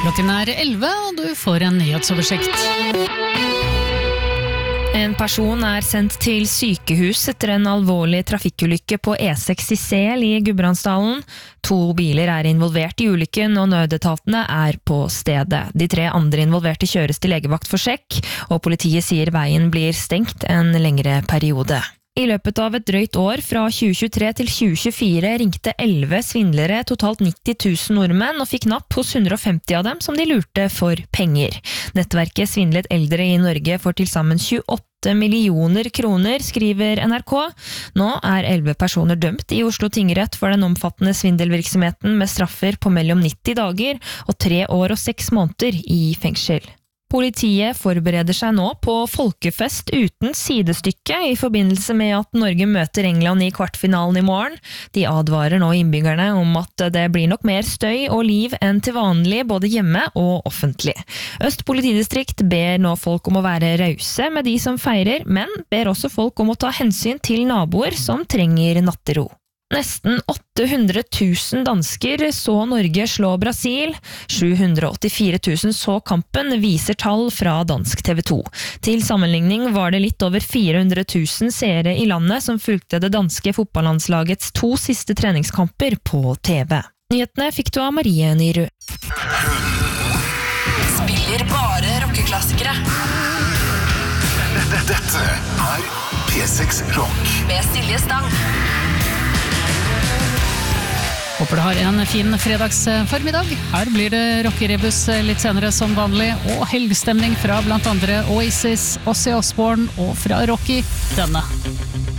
Klokken 11, og du får en nyhetsoversikt. En person sendt til sykehus etter en alvorlig trafikkulykke på E6 i Sel i Gudbrandsdalen. 2 biler involvert i ulykken, og nødetatene på stedet. De 3 andre involverte kjøres til legevakt for sjekk, og politiet sier veien blir stengt en lengre periode. I løpet av et drøyt år, fra 2023 til 2024, ringte 11 svindlere totalt 90 000 nordmenn og fikk napp hos 150 av dem som de lurte for penger. Nettverket svindlet eldre i Norge for til sammen 28 millioner kroner, skriver NRK. Nå 11 personer dømt i Oslo tingrett for den omfattende svindelvirksomheten med straffer på mellom 90 dager og 3 år og 6 måneder i fengsel. Politiet forbereder seg nå på folkefest uten sidestykke i forbindelse med at Norge møter England i kvartfinalen i morgen. De advarer nå innbyggerne om at det blir nok mer støy og liv enn til vanlig, både hjemme og offentlig. Øst politidistrikt ber nå folk om å være rause med de som feirer, men ber også folk om å ta hensyn til naboer som trenger nattero. Nesten 800 000 dansker så Norge slå Brasil. 784 000 så kampen, viser tall fra dansk TV 2. Til sammenligning var det litt over 400 000 seere i landet som fulgte det danske fotballandslagets 2 siste treningskamper på TV. Nyhetene fikk du av Marie Nyrud. Spiller bare rockeklassikere. Dette P6 Rock Med Silje Stang. Håper du har en fin fredagsformiddag. Her blir det rockerebus litt senere som vanlig, og helgstemning fra blant andre Oasis, Ozzy Osbourne og fra Rocky denne.